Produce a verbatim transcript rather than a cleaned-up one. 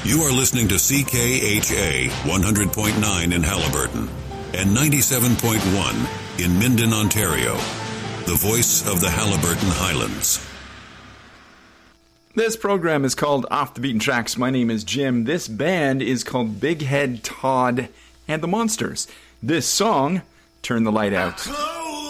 You are listening to C K H A one hundred point nine in Halliburton and ninety-seven point one in Minden, Ontario. The voice of the Halliburton Highlands. This program is called Off the Beaten Tracks. My name is Jim. This band is called Big Head Todd and the Monsters. This song, Turn the Light Out.